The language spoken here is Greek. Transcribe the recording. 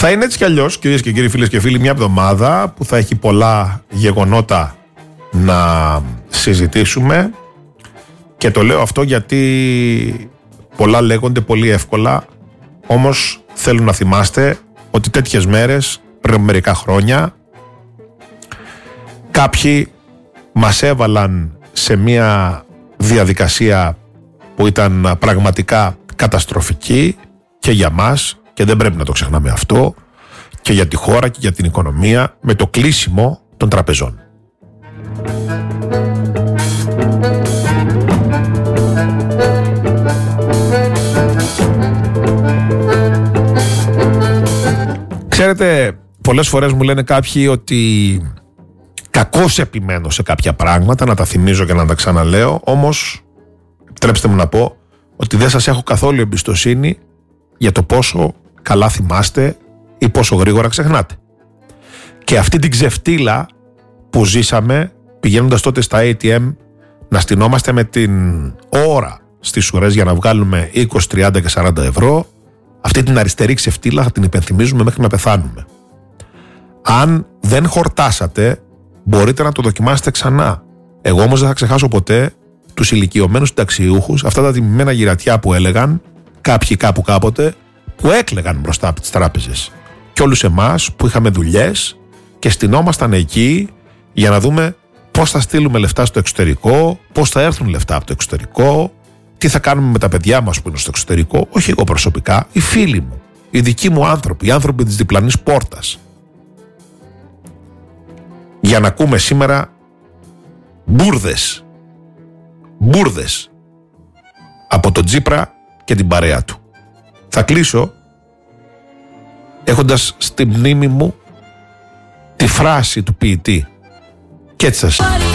Θα είναι έτσι κι αλλιώς, κυρίες και κύριοι, φίλες και φίλοι, μια εβδομάδα που θα έχει πολλά γεγονότα να συζητήσουμε, και το λέω αυτό γιατί πολλά λέγονται πολύ εύκολα, όμως θέλω να θυμάστε ότι τέτοιες μέρες πριν από μερικά χρόνια κάποιοι μας έβαλαν σε μια διαδικασία που ήταν πραγματικά καταστροφική και για μας, και δεν πρέπει να το ξεχνάμε αυτό, και για τη χώρα και για την οικονομία, με το κλείσιμο των τραπεζών. Ξέρετε, πολλές φορές μου λένε κάποιοι ότι κακώς επιμένω σε κάποια πράγματα, να τα θυμίζω και να τα ξαναλέω, όμως επιτρέψτε μου να πω ότι δεν σας έχω καθόλου εμπιστοσύνη για το πόσο καλά θυμάστε ή πόσο γρήγορα ξεχνάτε. Και αυτή την ξεφτύλα που ζήσαμε πηγαίνοντας τότε στα ATM να στηνόμαστε με την ώρα στις ουρές για να βγάλουμε 20, 30 και 40 ευρώ, αυτή την αριστερή ξεφτύλα θα την υπενθυμίζουμε μέχρι να πεθάνουμε. Αν δεν χορτάσατε, μπορείτε να το δοκιμάσετε ξανά. Εγώ όμως δεν θα ξεχάσω ποτέ τους ηλικιωμένους συνταξιούχους, αυτά τα τιμημένα γυρατιά που έλεγαν κάποιοι κάπου κάποτε, που έκλαιγαν μπροστά από τις τράπεζες. Και όλους εμάς που είχαμε δουλειές και στηνόμασταν εκεί για να δούμε πώς θα στείλουμε λεφτά στο εξωτερικό, πώς θα έρθουν λεφτά από το εξωτερικό, τι θα κάνουμε με τα παιδιά μας που είναι στο εξωτερικό, όχι εγώ προσωπικά, οι φίλοι μου, οι δικοί μου άνθρωποι, οι άνθρωποι της διπλανής πόρτας. Για να ακούμε σήμερα μπουρδες από τον Τσίπρα και την παρέα του. Θα κλείσω έχοντας στη μνήμη μου τη φράση του ποιητή, και έτσι σας